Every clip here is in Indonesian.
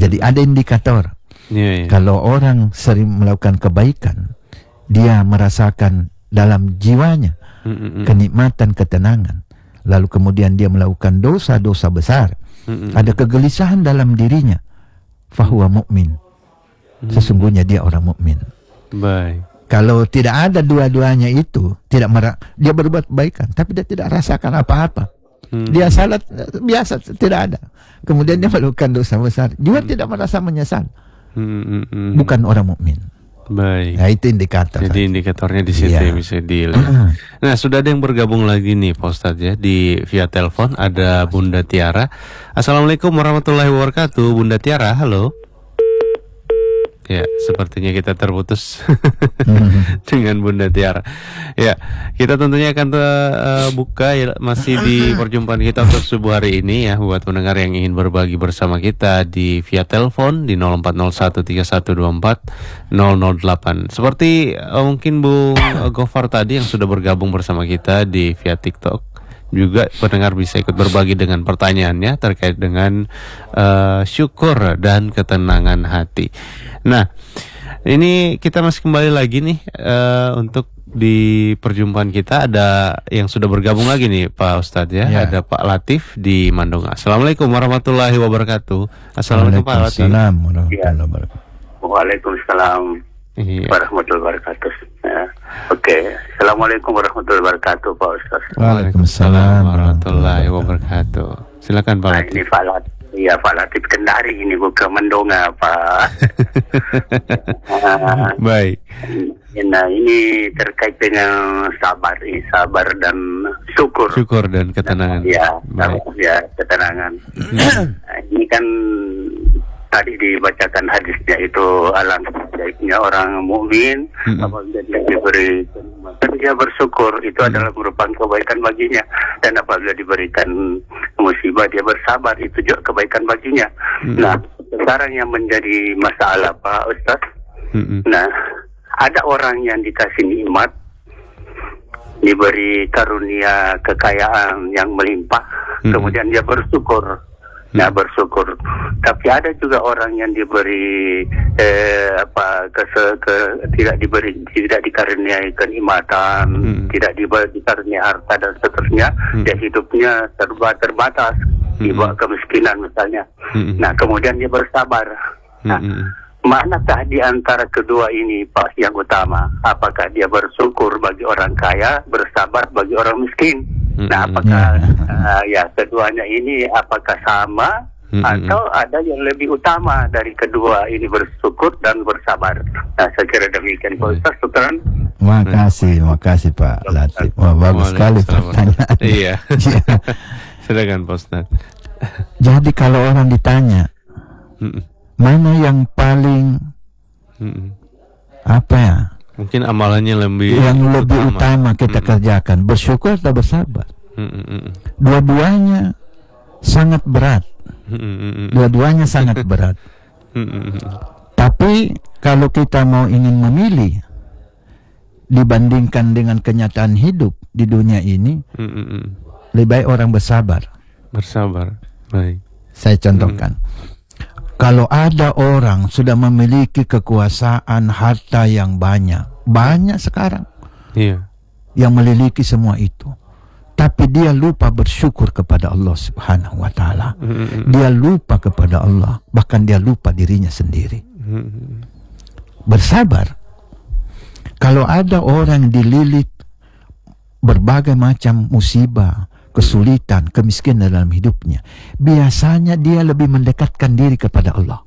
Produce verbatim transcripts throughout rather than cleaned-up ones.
Jadi ada indikator. Yeah, yeah. Kalau orang sering melakukan kebaikan, dia merasakan dalam jiwanya Mm-mm. kenikmatan, ketenangan. Lalu kemudian dia melakukan dosa-dosa besar. Mm-mm. Ada kegelisahan dalam dirinya. Fahuwa mu'min. Sesungguhnya dia orang mukmin. Baik. Kalau tidak ada dua-duanya itu, tidak mer- dia berbuat kebaikan, tapi dia tidak rasakan apa-apa. Hmm. Dia salat biasa, tidak ada. Kemudian dia melakukan dosa besar, juga hmm. tidak merasa menyesal. Hmm, hmm, hmm. Bukan orang mukmin. Baik. Nah, itu indikator. Jadi saja. indikatornya di situ ya. ya, bisa dilihat. Uh-huh. Nah, sudah ada yang bergabung lagi nih Pak Ustadz ya di via telepon, ada Bunda Tiara. Assalamualaikum warahmatullahi wabarakatuh, Bunda Tiara. Halo. Ya, sepertinya kita terputus dengan Bunda Tiara. Ya, kita tentunya akan uh, buka ya, masih di perjumpaan kita untuk subuh hari ini ya, buat pendengar yang ingin berbagi bersama kita di via telepon di nol empat nol satu tiga satu dua empat nol nol delapan. Seperti uh, mungkin Bung Gofar tadi yang sudah bergabung bersama kita di via TikTok. Juga pendengar bisa ikut berbagi dengan pertanyaannya terkait dengan uh, syukur dan ketenangan hati. Nah, ini kita masih kembali lagi nih uh, untuk di perjumpaan kita ada yang sudah bergabung lagi nih Pak Ustadz ya. ya. Ada Pak Latif di Mandunga. Assalamualaikum warahmatullahi wabarakatuh. Assalamualaikum Pak Latif. Waalaikumsalam warahmatullahi wabarakatuh. Waalaikumsalam iya. warahmatullahi wabarakatuh. Ya. Oke, okay. Assalamualaikum warahmatullahi wabarakatuh Pak Ustaz. Waalaikumsalam warahmatullahi wabarakatuh. Silakan Pak Latif. Nah, ini Pak Latif, ya Pak Latif Kendari ini bukan Mendonga Pak. nah, Baik. Nah ini terkait dengan sabar, sabar dan syukur. Syukur dan ketenangan. Ya, baik. Ya ketenangan. Nah, ini kan tadi dibacakan hadisnya itu alangkah baiknya orang mukmin hmm. apabila dia diberi tapi dia bersyukur itu hmm. adalah merupakan kebaikan baginya, dan apabila diberikan musibah dia bersabar itu juga kebaikan baginya. Hmm. Nah, sekarang yang menjadi masalah Pak Ustaz, hmm. nah ada orang yang dikasih nikmat, diberi karunia kekayaan yang melimpah, hmm. kemudian dia bersyukur. Nah bersyukur, tapi ada juga orang yang diberi eh, apa kese, ke, tidak diberi tidak dikaruniai kenikmatan, hmm. tidak diberi dikaruniai harta dan seterusnya, hmm. dan hidupnya serba terbatas, hmm. di bawah kemiskinan misalnya. Hmm. Nah kemudian dia bersabar. Nah, hmm. manakah di antara kedua ini Pak yang utama? Apakah dia bersyukur bagi orang kaya, bersabar bagi orang miskin? Nah, apakah ya. uh, ya keduanya ini apakah sama mm-hmm. atau ada yang lebih utama dari kedua ini, bersyukur dan bersabar? Nah, saya kira demikian Pak Ustaz. Syukran. Makasih, makasih Pak Latif. Wah, bagus sekali pertanyaan. Iya. Silakan Pak Ustaz. Jadi kalau orang ditanya mm-mm. mana yang paling mm-mm. apa ya? Mungkin amalannya lebih yang lebih utama, utama kita mm-mm. kerjakan, bersyukur atau bersabar? Mm-mm. Dua-duanya sangat berat. Mm-mm. Dua-duanya sangat berat. Mm-mm. Tapi kalau kita mau ingin memilih dibandingkan dengan kenyataan hidup di dunia ini, mm-mm. lebih baik orang bersabar. Bersabar, baik. Saya contohkan. Mm. Kalau ada orang sudah memiliki kekuasaan, harta yang banyak, banyak sekarang, iya. yang memiliki semua itu, tapi dia lupa bersyukur kepada Allah Subhanahu Wa Taala. Mm-hmm. Dia lupa kepada Allah, bahkan dia lupa dirinya sendiri. Mm-hmm. Bersabar. Kalau ada orang dililit berbagai macam musibah, kesulitan, kemiskinan dalam hidupnya, biasanya dia lebih mendekatkan diri kepada Allah.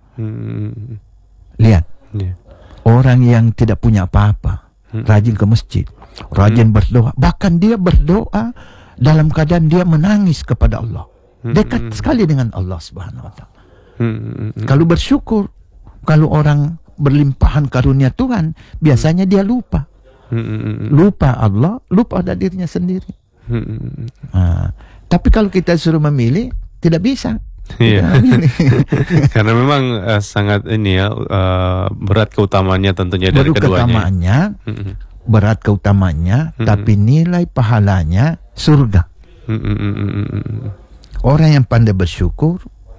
Hmm. Lihat, yeah. orang yang tidak punya apa-apa, hmm. rajin ke masjid, rajin hmm. berdoa, bahkan dia berdoa dalam keadaan dia menangis kepada Allah, hmm. dekat sekali dengan Allah Subhanahu Wa Taala. Hmm. Kalau bersyukur, kalau orang berlimpahan karunia Tuhan, biasanya dia lupa, hmm. lupa Allah, lupa ada dirinya sendiri. Hmm. Nah, tapi kalau kita suruh memilih, tidak bisa. Iya. Karena memang uh, sangat ini ya uh, berat keutamaannya tentunya dari berat keduanya. Keutamaannya, hmm. berat keutamaannya, hmm. tapi nilai pahalanya surga. Hmm. Orang yang pandai bersyukur, hmm.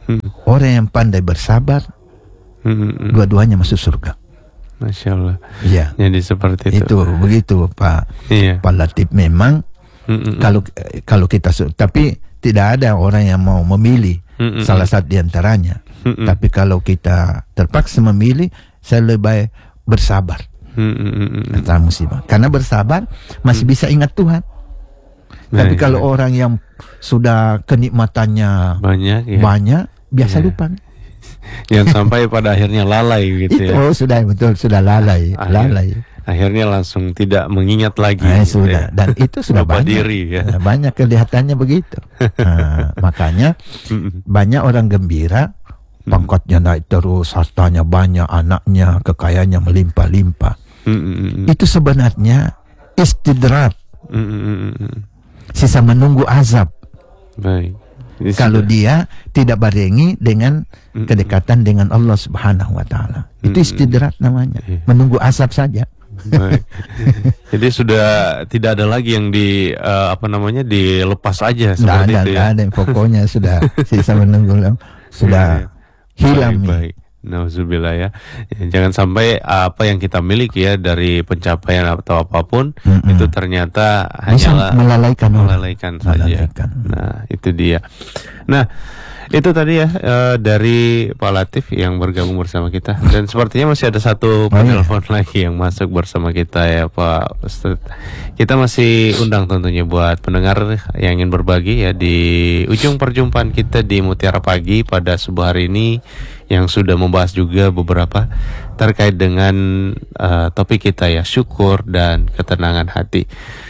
orang yang pandai bersabar, Mm-mm. dua-duanya masuk surga. Masya Allah. Iya. Jadi seperti itu. Itu begitu Pak. Iya. Pak Latif memang Mm-mm. kalau kalau kita su- tapi tidak ada orang yang mau memilih Mm-mm. salah satu di antaranya. Mm-mm. Tapi kalau kita terpaksa memilih, saya lebih baik bersabar Mm-mm. antara musibah. Karena bersabar masih bisa ingat Tuhan. Tapi Baik, kalau baik. orang yang sudah kenikmatannya banyak ya. banyak, biasa Iya. lupa. Yang sampai pada akhirnya lalai gitu Itu ya. oh, sudah betul, sudah lalai, Akhir- lalai. Akhirnya langsung tidak mengingat lagi. Nah, gitu sudah, ya. dan itu sudah Lupa banyak. diri ya. Nah, banyak kelihatannya begitu. Nah, makanya Mm-mm. banyak orang gembira, pangkatnya naik terus, hartanya banyak, anaknya, kekayaannya melimpah-limpah. Mm-mm. Itu sebenarnya istidrat, Mm-mm. sisa menunggu azab. Baik. Ini Kalau sudah- dia tidak barengi dengan Mm-mm. kedekatan dengan Allah Subhanahu wa taala. Itu Mm-mm. istidrat namanya, Iya. menunggu azab saja. Baik. Jadi sudah tidak ada lagi yang di eh, apa namanya dilepas aja Tidak seperti ada, itu tidak ya. ada. Pokoknya sudah sisa menunggu sudah Iya. hilang. Baik, nih. baik. Nauzubillah ya. Ya, jangan sampai apa yang kita miliki ya dari pencapaian atau apapun Mm-mm. itu ternyata Bisa hanyalah melalaikan orang. melalaikan saja. Melalaikan. Nah, itu dia. Nah, itu tadi ya eh, dari Pak Latif yang bergabung bersama kita dan sepertinya masih ada satu penelpon lagi yang masuk bersama kita ya Pak Ustadz. Kita masih undang tentunya buat pendengar yang ingin berbagi ya di ujung perjumpaan kita di Mutiara Pagi pada subuh hari ini yang sudah membahas juga beberapa terkait dengan uh, topik kita ya, syukur dan ketenangan hati.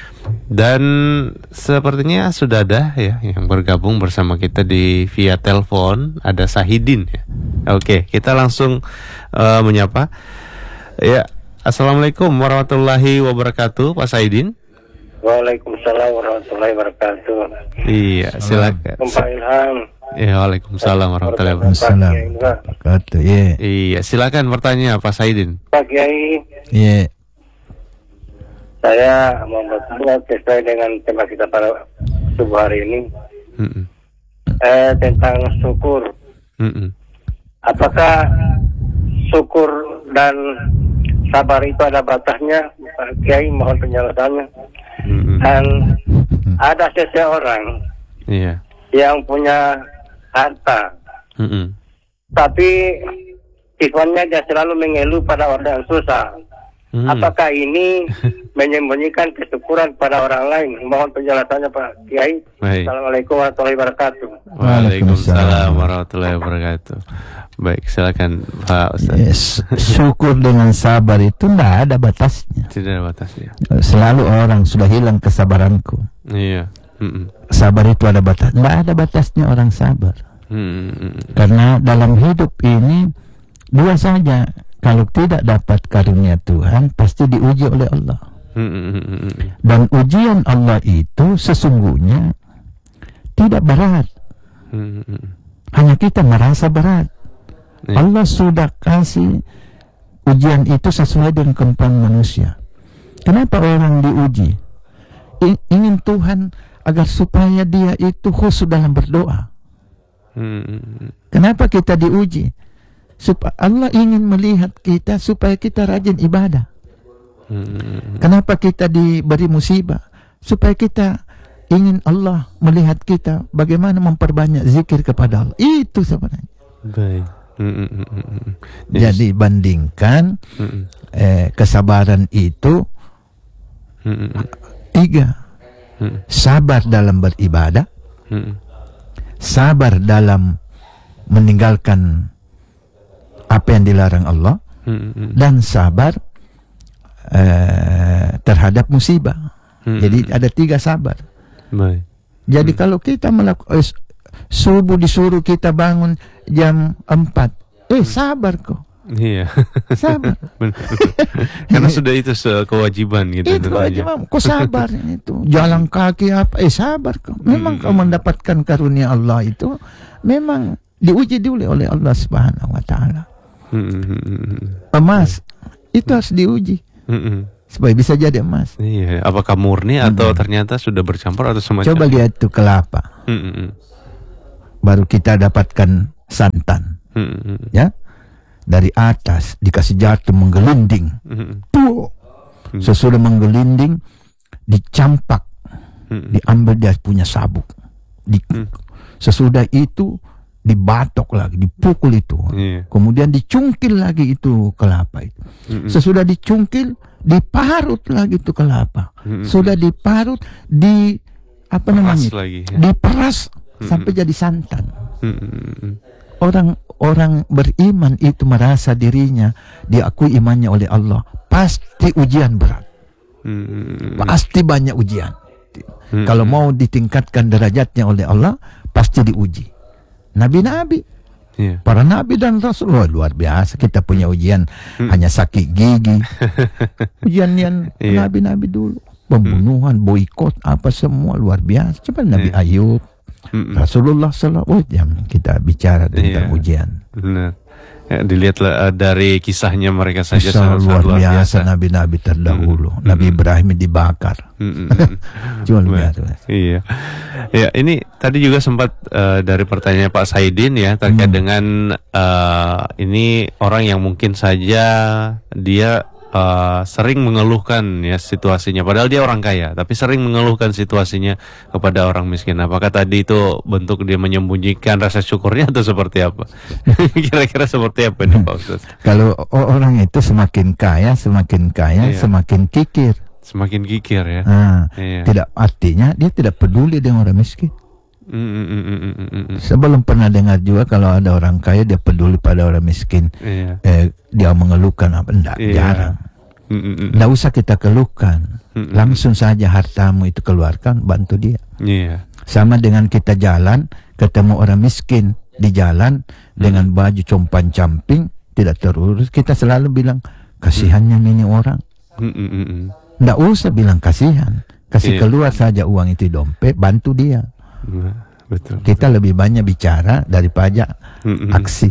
Dan sepertinya sudah ada ya yang bergabung bersama kita di via telepon, ada Sahidin ya. Oke, kita langsung uh, menyapa. Ya, Assalamualaikum warahmatullahi wabarakatuh, Pak Sahidin. Waalaikumsalam warahmatullahi wabarakatuh. Iya, silakan. Pak Ilham. Ya, Waalaikumsalam warahmatullahi wabarakatuh. Waalaikumsalam. Kata, ya, Iya, silakan bertanya Pak Sahidin. Pak Kiai, ya, saya mau bertanya sesuai dengan tema kita pada subuh hari ini Mm-mm. eh, tentang syukur. Mm-mm. Apakah syukur dan sabar itu ada batasnya? Pak Kiai, mohon penjelasannya. Mm-mm. Dan ada seseorang Iya. yang punya harta, Mm-mm. tapi sifatnya dia selalu mengeluh pada orang yang susah. Mm. Apakah ini menyembunyikan kesyukuran pada orang lain? Mohon penjelasannya Pak Kiai. Baik. Assalamualaikum warahmatullahi wabarakatuh. Waalaikumsalam warahmatullahi wabarakatuh. Baik, silakan Pak Ustaz. yes. Syukur dengan sabar itu tidak ada batasnya. Tidak ada batasnya. Selalu orang sudah hilang kesabaranku. Iya. Mm-mm. Sabar itu ada batas. Tidak ada batasnya orang sabar. Mm-mm. Karena dalam hidup ini dua saja. Kalau tidak dapat karunia Tuhan, pasti diuji oleh Allah. Mm-mm. Dan ujian Allah itu sesungguhnya tidak berat. Mm-mm. Hanya kita merasa berat. Iya. Allah sudah kasih ujian itu sesuai dengan kemampuan manusia. Kenapa orang diuji? I- ingin Tuhan agar supaya dia itu khusyuk dalam berdoa. Mm-mm. Kenapa kita diuji? Supaya Allah ingin melihat kita supaya kita rajin ibadah. Mm-mm. Kenapa kita diberi musibah? Supaya kita ingin Allah melihat kita bagaimana memperbanyak zikir kepada Allah. Itu sebenarnya. Baik. Mm-mm. Jadi bandingkan Mm-mm. eh, kesabaran itu Mm-mm. tiga. Mm-mm. Sabar dalam beribadah, Mm-mm. sabar dalam meninggalkan apa yang dilarang Allah, Mm-mm. dan sabar eh, terhadap musibah. Mm-mm. Jadi ada tiga sabar. Baik. Jadi kalau kita melakukan eh, subuh disuruh kita bangun jam empat, eh sabar kok, Iya. sabar. Benar. Karena sudah itu se- kewajiban gitu. Itu tentunya. aja, Mam. Kok sabar itu? Jalan kaki apa? Eh sabar kok. Memang kau mendapatkan karunia Allah itu memang diuji dulu oleh Allah Subhanahu wa taala. Mm-mm. Emas itu harus diuji Mm-mm. supaya bisa jadi emas. Iya, apakah murni atau ternyata sudah bercampur atau semacam? Coba lihat tuh kelapa. Mm-mm. Baru kita dapatkan santan. Hmm. Ya. Dari atas dikasih jatuh menggelinding. Hmm. Tuh. Hmm. Sesudah menggelinding dicampak. Hmm. Diambil dia punya sabuk. Di, Hmm. Sesudah itu dibatok lagi, dipukul itu. Yeah. Kemudian dicungkil lagi itu kelapa itu. Hmm. Sesudah dicungkil, diparut lagi itu kelapa. Hmm. Sudah diparut, di apa namanya? Peras lagi, ya. Diperas Hmm. sampai jadi santan. Hmm. Orang-orang beriman itu merasa dirinya diakui imannya oleh Allah. Pasti ujian berat. Hmm. Pasti banyak ujian. Hmm. Kalau mau ditingkatkan derajatnya oleh Allah, pasti diuji. Nabi-nabi, Yeah. para nabi dan rasul, oh, luar biasa. Kita punya ujian Hmm. hanya sakit gigi. Ujian yang Iya. nabi-nabi dulu, pembunuhan, boikot, apa semua luar biasa. Coba Nabi Iya. Ayub, Hmm. Rasulullah Sallallahu Alaihi Wasallam, kita bicara tentang Iya. ujian. Benar. Ya, dilihatlah uh, dari kisahnya mereka saja Kisah sangat luar, luar biasa, biasa. nabi-nabi terdahulu. Hmm. Nabi Hmm. Ibrahim dibakar. Hmm, hmm, hmm. Cuma luar Benar. biasa. Iya, ya ini tadi juga sempat uh, dari pertanyaan Pak Saidin ya terkait Hmm. dengan uh, ini orang yang mungkin saja dia uh, sering mengeluhkan ya situasinya, padahal dia orang kaya, tapi sering mengeluhkan situasinya kepada orang miskin. Apakah tadi itu bentuk dia menyembunyikan rasa syukurnya atau seperti apa? Kira-kira seperti apa nih Pak Ustaz? Kalau o- orang itu semakin kaya, semakin kaya, Iya. semakin kikir. Semakin kikir ya. Nah, Iya. tidak artinya dia tidak peduli dengan orang miskin. Mm, mm, mm, mm, mm, mm, mm. Sebelum pernah dengar juga kalau ada orang kaya dia peduli pada orang miskin. Iya. Eh, dia mengeluhkan apa? Enggak, Iya. jarang. Mm, mm, mm. Enggak usah kita keluhkan. Mm-mm. Langsung saja hartamu itu keluarkan, bantu dia. Iya. Sama dengan kita jalan, ketemu orang miskin di jalan dengan baju compan-camping, tidak terurus, kita selalu bilang, kasihannya ini orang. Mm, mm, mm, mm. Enggak usah bilang kasihan. Kasih Iya. keluar saja uang itu di dompet, bantu dia. Nah, betul. Kita lebih banyak bicara daripada Mm-mm. aksi.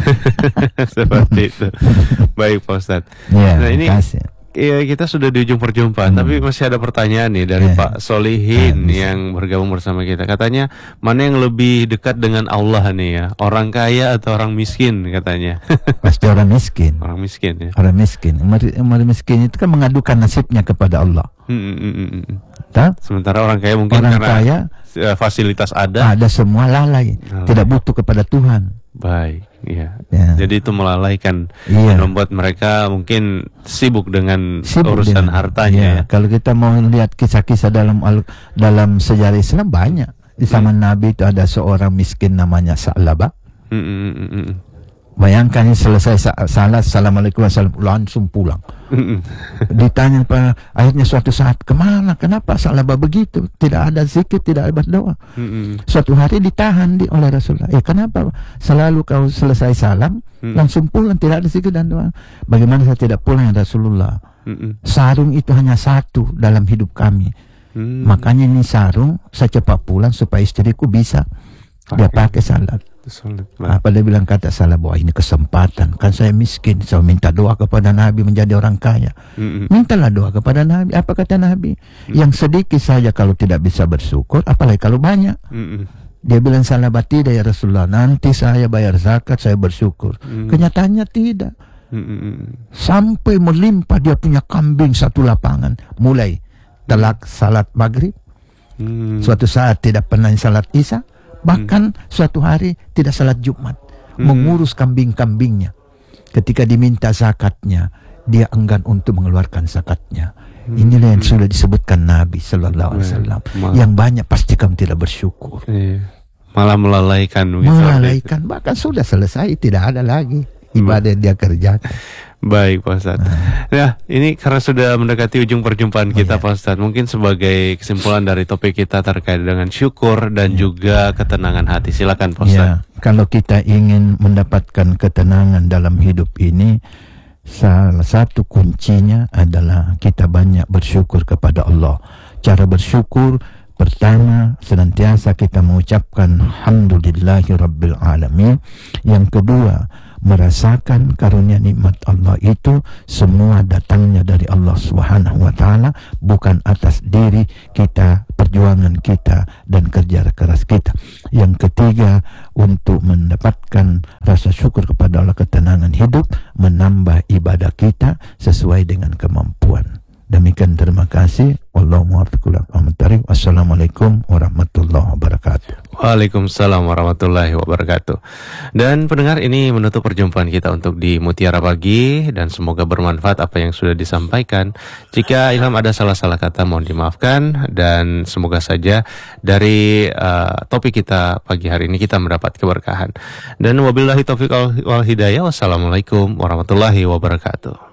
Seperti itu. Baik Pak Ustadz. Ya, Nah ini kasih. ya, kita sudah di ujung perjumpaan, Hmm. tapi masih ada pertanyaan nih dari Ya. Pak Solihin Ya, bisa. yang bergabung bersama kita. Katanya mana yang lebih dekat dengan Allah nih ya, orang kaya atau orang miskin katanya. Pasti orang miskin. Orang miskin ya. Orang miskin. Orang orang miskin itu kan mengadukan nasibnya kepada Allah. Mm, mm, mm, mm. Tak? Sementara orang kaya mungkin Orang karena kaya eh, fasilitas ada. ada semua lalai, Lalai. tidak butuh kepada Tuhan. Baik, iya. Ya. Jadi itu melalaikan Iya. dan membuat mereka mungkin sibuk dengan Sibuk urusan dengan- hartanya ya, ya. Kalau kita mau lihat kisah-kisah dalam al- dalam sejarah Islam banyak. Di zaman Nabi itu ada seorang miskin namanya Sa'labah. Mm, mm, mm, mm. Bayangkan ini selesai sa- salat, assalamualaikum warahmatullahi wabarakatuh, langsung pulang. Mm, mm. Ditanya pada akhirnya suatu saat, kemana? Kenapa Sa'labah begitu? Tidak ada zikir, tidak ada berdoa. Mm, mm. Suatu hari ditahan di, oleh Rasulullah. Eh kenapa? Selalu kau selesai salam, Hmm. langsung pulang, tidak ada zikir dan doa. Bagaimana saya tidak pulang ya Rasulullah? Mm, mm. Sarung itu hanya satu dalam hidup kami. Hmm. Makanya ini sarung, saya cepat pulang supaya istriku bisa dia pakai salat. Sulit banget. Apa dia bilang kata salah, bahwa ini kesempatan. Kan saya miskin, saya minta doa kepada Nabi menjadi orang kaya. Mm, mm. Mintalah doa kepada Nabi. Apa kata Nabi? Yang sedikit saja kalau tidak bisa bersyukur, apalagi kalau banyak. Mm, mm. Dia bilang salah tidak ya Rasulullah, nanti saya bayar zakat, saya bersyukur. Hmm. Kenyataannya tidak. Mm, mm, mm. Sampai melimpah dia punya kambing satu lapangan. Mulai telak salat maghrib, Mm. suatu saat tidak pernah salat isya, bahkan suatu hari tidak salat Jumat, Hmm. mengurus kambing-kambingnya. Ketika diminta zakatnya, dia enggan untuk mengeluarkan zakatnya. Inilah yang sudah disebutkan Nabi Sallallahu Alaihi Wasallam. Ma- Yang banyak pasti kamu tidak bersyukur, Iya. Malah melalaikan begitu. melalaikan, bahkan sudah selesai, tidak ada lagi ibadah yang dia kerjakan. Baik Pak Ustadz. Ya, ini karena sudah mendekati ujung perjumpaan kita Iya. Pak Ustadz, mungkin sebagai kesimpulan dari topik kita terkait dengan syukur dan juga ketenangan hati. Silakan Pak Ustadz. Ya, kalau kita ingin mendapatkan ketenangan dalam hidup ini, salah satu kuncinya adalah kita banyak bersyukur kepada Allah. Cara bersyukur pertama, senantiasa kita mengucapkan alhamdulillahi rabbil alamin. Yang kedua, merasakan karunia nikmat Allah itu semua datangnya dari Allah Subhanahu wa taala, bukan atas diri kita perjuangan kita dan kerja keras kita. Yang ketiga, untuk mendapatkan rasa syukur kepada Allah, ketenangan hidup, menambah ibadah kita sesuai dengan kemampuan. Demikian, terima kasih. Wassalamualaikum warahmatullahi wabarakatuh. Waalaikumsalam warahmatullahi wabarakatuh. Dan pendengar, ini menutup perjumpaan kita untuk di Mutiara Pagi, dan semoga bermanfaat apa yang sudah disampaikan. Jika Ilham ada salah-salah kata, mohon dimaafkan, dan semoga saja dari uh, topik kita pagi hari ini kita mendapat keberkahan. Dan wabillahi taufiq wal hidayah. Wassalamualaikum warahmatullahi wabarakatuh.